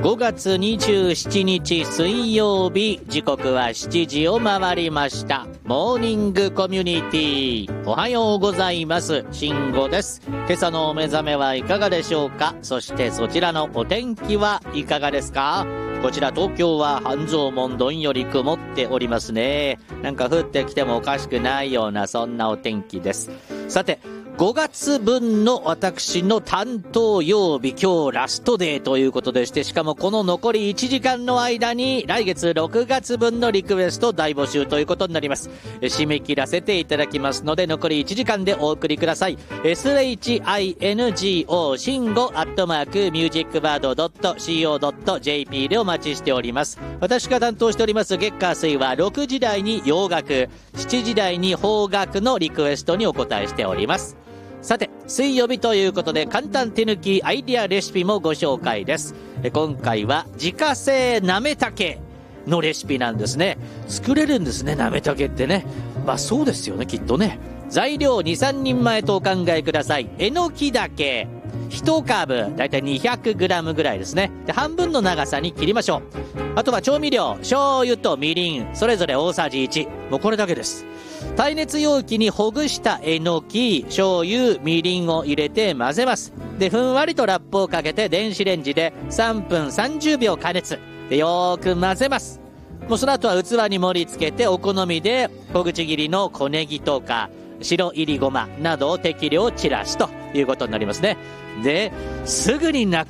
5月27日水曜日、時刻は7時を回りました。モーニングコミュニティ、おはようございます。慎吾です。今朝のお目覚めはいかがでしょうか。そしてそちらのお天気はいかがですか。こちら東京は半蔵門どんより曇っておりますね。なんか降ってきてもおかしくないようなそんなお天気です。さて、5月分の私の担当曜日、今日ラストデーということでして、しかもこの残り1時間の間に来月6月分のリクエスト大募集ということになります。締め切らせていただきますので、残り1時間でお送りください。SHINGO 慎吾@musicbird.co.jp でお待ちしております。私が担当しております月火水は6時台に洋楽、7時台に邦楽のリクエストにお答えしております。さて、水曜日ということで簡単手抜きアイディアレシピもご紹介です。今回は自家製なめたけのレシピなんですね。作れるんですね、なめたけってね。まあそうですよね、きっとね。材料 2,3 人前とお考えください。えのきだけ1株だいたい 200g ぐらいですね。で、半分の長さに切りましょう。あとは調味料、醤油とみりんそれぞれ大さじ1、もうこれだけです。耐熱容器にほぐしたえのき、醤油、みりんを入れて混ぜます。で、ふんわりとラップをかけて電子レンジで3分30秒加熱で、よーく混ぜます。もうその後は器に盛り付けて、お好みで小口切りの小ネギとか白いりごまなどを適量散らすということになりますね。で、すぐになく